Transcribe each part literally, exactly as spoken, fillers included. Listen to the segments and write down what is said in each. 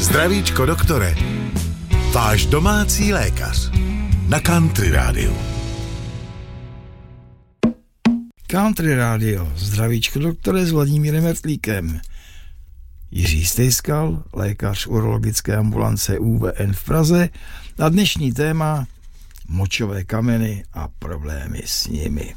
Zdravíčko, doktore. Váš domácí lékař. Na Country Rádiu. Country Radio. Zdravíčko, doktore, s Vladimírem Mertlíkem. Jiří Stejskal, lékař urologické ambulance U V N v Praze. A dnešní téma močové kameny a problémy s nimi.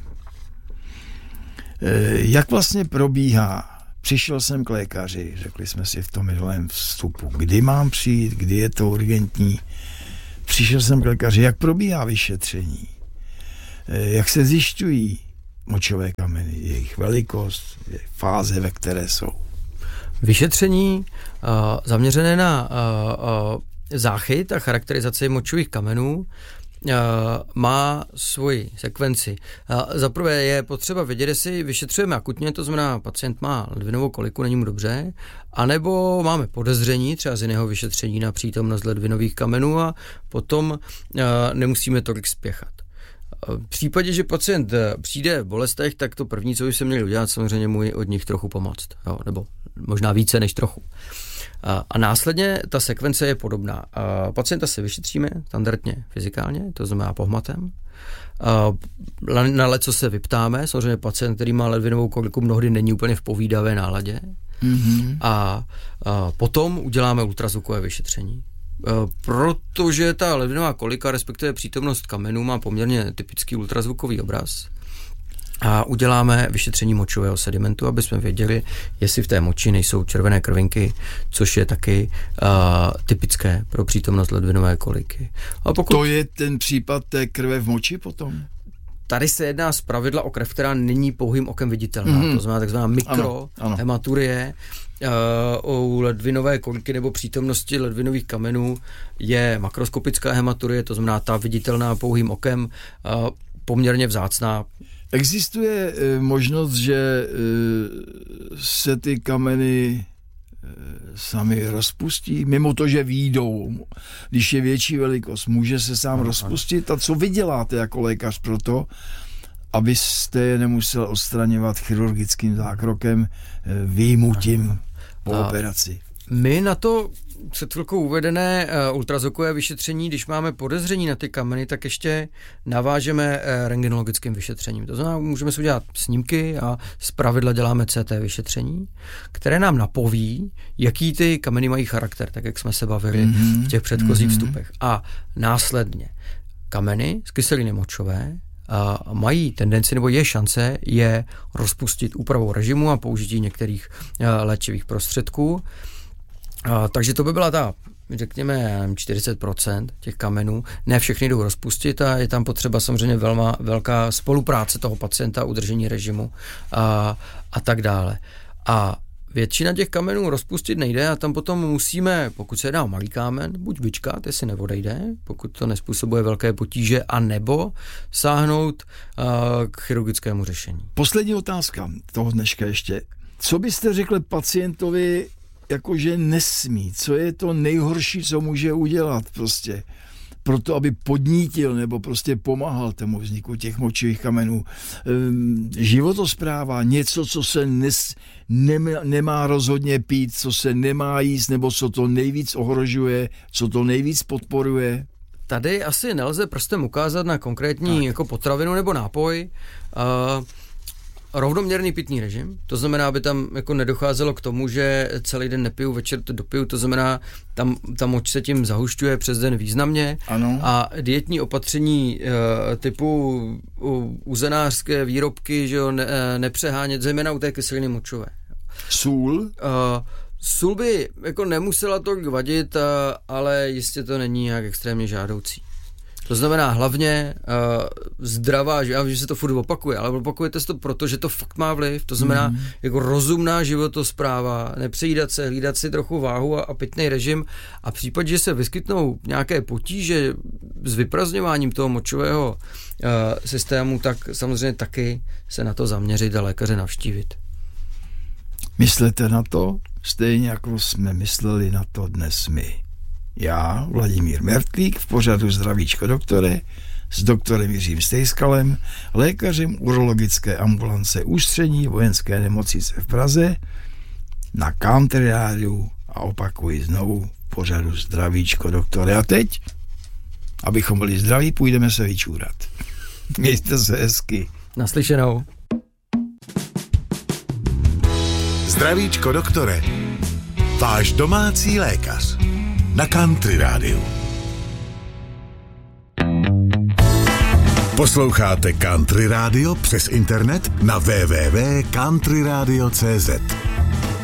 E, jak vlastně probíhá? Přišel jsem k lékaři, řekli jsme si v tom minulém vstupu, kdy mám přijít, kdy je to urgentní. Přišel jsem k lékaři, jak probíhá vyšetření, jak se zjišťují močové kameny, jejich velikost, jejich fáze, ve které jsou. Vyšetření uh, zaměřené na uh, uh, záchyt a charakterizaci močových kamenů Uh, má svoji sekvenci. Uh, Zaprvé je potřeba vědět, jestli vyšetřujeme akutně, to znamená, pacient má ledvinovou koliku, není mu dobře, anebo máme podezření třeba z jiného vyšetření na přítomnost ledvinových kamenů a potom uh, nemusíme tolik spěchat. V případě, že pacient přijde v bolestech, tak to první, co by se měli udělat, samozřejmě mu je od nich trochu pomoct, jo, nebo možná více než trochu. A, a následně ta sekvence je podobná. A pacienta se vyšetříme standardně fyzikálně, to znamená pohmatem. A na leco se vyptáme, samozřejmě pacient, který má ledvinovou koliku, mnohdy není úplně v povídavé náladě. Mm-hmm. A, a potom uděláme ultrazvukové vyšetření. Protože ta ledvinová kolika, respektive přítomnost kamenů, má poměrně typický ultrazvukový obraz. A uděláme vyšetření močového sedimentu, aby jsme věděli, jestli v té moči nejsou červené krvinky, což je taky uh, typické pro přítomnost ledvinové koliky. A pokud... To je ten případ té krve v moči potom? Tady se jedná zpravidla o krev, která není pouhým okem viditelná, mm-hmm. to znamená takzvaná mikrohematurie. Uh, u ledvinové koliky nebo přítomnosti ledvinových kamenů je makroskopická hematurie, to znamená ta viditelná pouhým okem, uh, poměrně vzácná. Existuje e, možnost, že e, se ty kameny e, sami rozpustí, mimo to, že výjdou, když je větší velikost, může se sám ano, rozpustit? Ano. A co vy děláte jako lékař pro to, abyste je nemusel odstraňovat chirurgickým zákrokem, e, výjimutím po a operaci? My na to před chvilkou uvedené uh, ultrazvukové vyšetření, když máme podezření na ty kameny, tak ještě navážeme uh, rentgenologickým vyšetřením. To znamená, můžeme si udělat snímky a zpravidla děláme C T vyšetření, které nám napoví, jaký ty kameny mají charakter, tak jak jsme se bavili mm-hmm. v těch předchozích mm-hmm. vstupech. A následně kameny z kyseliny močové uh, mají tendenci, nebo je šance je rozpustit úpravou režimu a použití některých uh, léčivých prostředků. Uh, takže to by byla ta, řekněme, čtyřicet procent těch kamenů. Ne všechny jdou rozpustit a je tam potřeba samozřejmě velma, velká spolupráce toho pacienta, udržení režimu a, a tak dále. A většina těch kamenů rozpustit nejde a tam potom musíme, pokud se jedná o malý kámen, buď vyčkat, jestli neodejde, pokud to nespůsobuje velké potíže, a nebo sáhnout uh, k chirurgickému řešení. Poslední otázka toho dneška ještě. Co byste řekli pacientovi, jakože nesmí? Co je to nejhorší, co může udělat prostě proto, aby podnítil nebo prostě pomáhal tomu vzniku těch močových kamenů? Ehm, životospráva, něco, co se nes, nemá, nemá rozhodně pít, co se nemá jíst, nebo co to nejvíc ohrožuje, co to nejvíc podporuje? Tady asi nelze prstem ukázat na konkrétní tak. jako potravinu nebo nápoj. Uh, Rovnoměrný pitný režim, to znamená, aby tam jako nedocházelo k tomu, že celý den nepiju, večer to dopiju, to znamená, tam ta moč se tím zahušťuje přes den významně. Ano. A dietní opatření e, typu u, uzenářské výrobky, že jo, ne, nepřehánět, zejména u té kyseliny močové. Sůl? E, sůl by jako nemusela tolik vadit, a, ale jistě to není nějak extrémně žádoucí. To znamená hlavně uh, zdravá, já vím, že se to furt opakuje, ale opakujete si to proto, že to fakt má vliv. To znamená mm. jako rozumná životospráva, nepřejídat se, hlídat si trochu váhu a, a pitný režim, a v případě, že se vyskytnou nějaké potíže s vyprazňováním toho močového uh, systému, tak samozřejmě taky se na to zaměřit a lékaře navštívit. Myslete na to stejně, jako jsme mysleli na to dnes my. Já, Vladimír Mertlík, v pořadu Zdravíčko, doktore, s doktorem Jiřím Stejskalem, lékařem urologické ambulance Ústřední vojenské nemocnice v Praze, na Country Rádiu, a opakuji znovu, pořadu Zdravíčko, doktore. A teď, abychom byli zdraví, půjdeme se vyčůrat. Mějte se hezky. Naslyšenou. Zdravíčko, doktore. Váš domácí lékař. Na Country Rádiu. Posloucháte Country Radio přes internet na w w w tečka country radio tečka c z.